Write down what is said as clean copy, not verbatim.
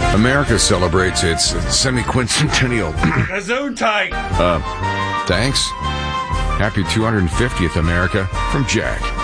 America celebrates its semi-quincentennial. Gesundheit. Thanks. Happy 250th, America, from Jack.